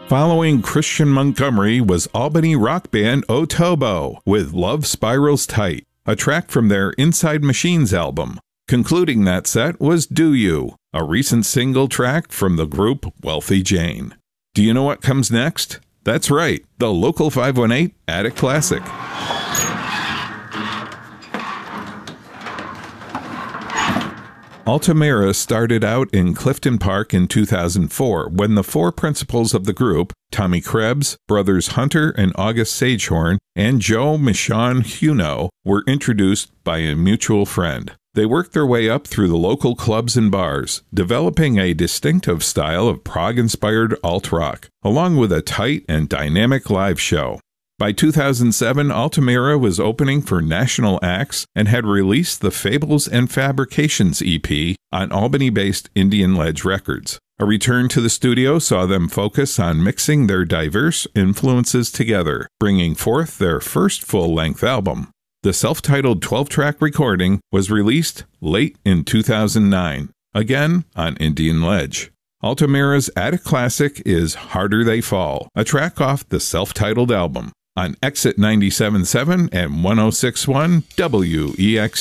Following Christian Montgomery was Albany rock band Otobo with Love Spirals Tight, a track from their Inside Machines album. Concluding that set was Do You, a recent single track from the group Wealthy Jane. Do you know what comes next? That's right, the Local 518 Attic Classic. Altamira started out in Clifton Park in 2004 when the four principals of the group, Tommy Krebs, brothers Hunter and August Sagehorn, and Joe Michon Huno, were introduced by a mutual friend. They worked their way up through the local clubs and bars, developing a distinctive style of prog-inspired alt-rock, along with a tight and dynamic live show. By 2007, Altamira was opening for national acts and had released the Fables and Fabrications EP on Albany-based Indian Ledge Records. A return to the studio saw them focus on mixing their diverse influences together, bringing forth their first full-length album. The self-titled 12-track recording was released late in 2009, again on Indian Ledge. Altamira's Attic Classic is Harder They Fall, a track off the self-titled album, on Exit 97.7 and 106.1 WEXT.